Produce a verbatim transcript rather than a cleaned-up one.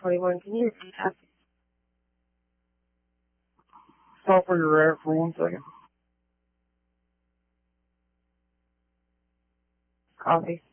forty-one. Can you repeat that? Stop where you're at for one second. Copy.